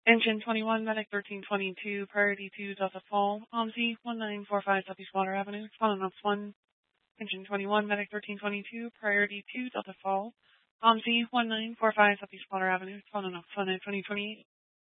Engine 21, Medic 1322, Priority 2, Delta Fall, OMSI 1945 Southeast Water Avenue, Phononox 1. Engine 21, Medic 1322, Priority 2, Delta Fall, OMSI 1945 Southeast Water Avenue, Phononox 1 at 2028.